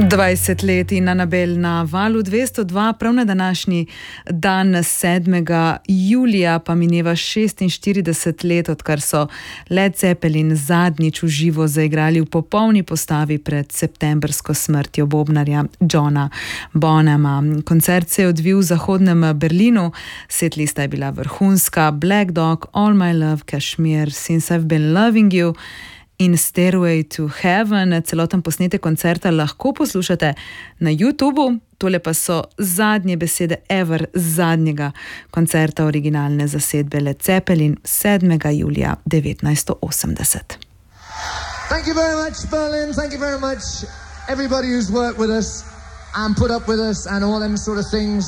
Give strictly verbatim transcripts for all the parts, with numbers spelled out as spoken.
dvajset let in Anabel na valu dvesto dva, prav na današnji dan sedmega julija pa mineva šestinštirideset let, odkar so Led Zeppelin zadnjič v živo zaigrali v popolni postavi pred septembrsko smrtjo bobnarja Johna Bonhama. Koncert se je odvil v zahodnem Berlinu, setlista je bila vrhunska: Black Dog, All My Love, Kashmir, Since I've Been Loving You in Stairway to Heaven. Celoten posnetek koncerta lahko poslušate na YouTubu. Tole pa so zadnje besede ever zadnjega koncerta originalne zasedbe Led Zeppelin sedmega julija devetnajststo osemdeset. Thank you very much, Berlin. Thank you very much, everybody who's worked with us and put up with us and all them sort of things.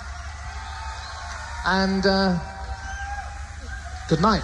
And uh, good night.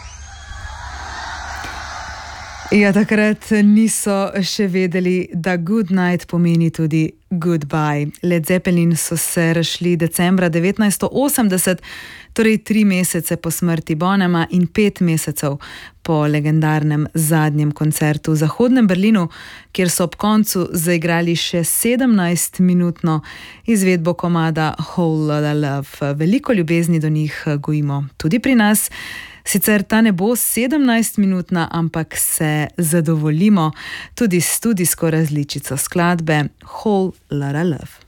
Ja, takrat niso še vedeli, da good night pomeni tudi goodbye. Led Zeppelin so se razšli decembra devetnajststo osemdeset, torej tri mesece po smrti Bonhama in pet mesecev po legendarnem zadnjem koncertu v zahodnem Berlinu, kjer so ob koncu zaigrali še sedemnajstminutno izvedbo komada Whole Lotta Love. Veliko ljubezni do njih gojimo tudi pri nas. Sicer ta ne bo sedemnajstminutna, ampak se zadovoljimo tudi s studijsko različico skladbe Whole Lotta Love.